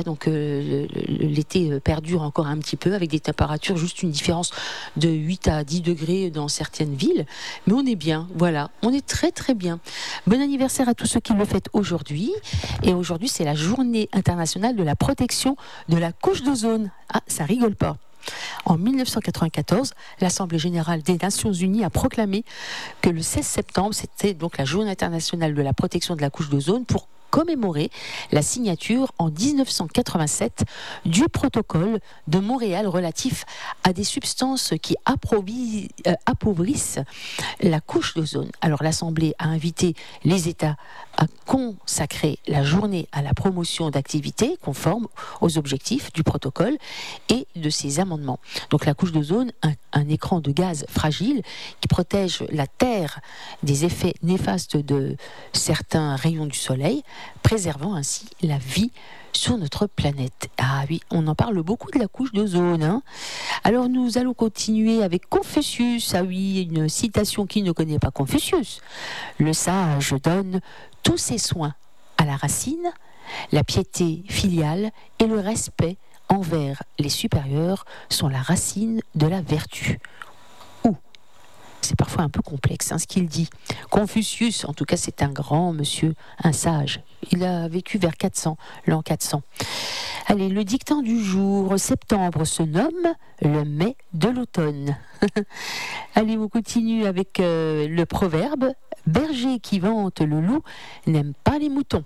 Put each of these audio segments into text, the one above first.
Voilà, donc l'été perdure encore un petit peu avec des températures, juste une différence de 8 à 10 degrés dans certaines villes. Mais on est bien, voilà, on est très très bien. Bon anniversaire à tous ceux qui le fêtent aujourd'hui. Et aujourd'hui, c'est la journée internationale de la protection de la couche d'ozone. Ah, ça rigole pas. En 1994, l'Assemblée générale des Nations unies a proclamé que le 16 septembre, c'était donc la journée internationale de la protection de la couche d'ozone pour commémorer la signature en 1987 du protocole de Montréal relatif à des substances qui appauvrissent la couche d'ozone. Alors l'Assemblée a invité les États à consacrer la journée à la promotion d'activités conformes aux objectifs du protocole et de ses amendements. Donc la couche d'ozone, un écran de gaz fragile qui protège la Terre des effets néfastes de certains rayons du Soleil, préservant ainsi la vie sur notre planète. Ah oui, on en parle beaucoup de la couche d'ozone. Hein. Alors nous allons continuer avec Confucius. Ah oui, une citation qui ne connaît pas Confucius. Le sage donne tous ses soins à la racine, la piété filiale et le respect envers les supérieurs sont la racine de la vertu. C'est parfois un peu complexe ce qu'il dit. Confucius, en tout cas, c'est un grand monsieur, un sage. Il a vécu vers 400, l'an 400. Allez, le dictant du jour, septembre se nomme le mai de l'automne. Allez, on continue avec le proverbe berger qui vante le loup n'aime pas les moutons.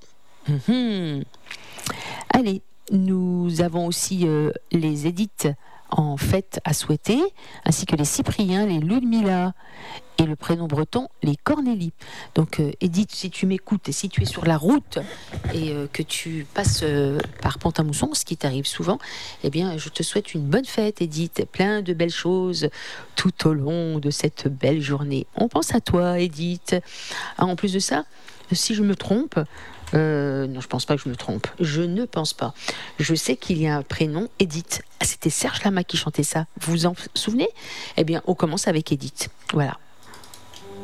Allez, nous avons aussi les Édith en fête à souhaiter, ainsi que les Cypriens, les Ludmilla et le prénom breton, les Cornélie. Donc Édith, si tu m'écoutes et si tu es sur la route et que tu passes par Pont-à-Mousson, ce qui t'arrive souvent, eh bien je te souhaite une bonne fête Édith, plein de belles choses tout au long de cette belle journée. On pense à toi Édith. Ah, en plus de ça, si je me trompe, non, je pense pas que je me trompe. Je ne pense pas. Je sais qu'il y a un prénom, Édith. C'était Serge Lama qui chantait ça. Vous vous en souvenez ? Eh bien, on commence avec Édith. Voilà.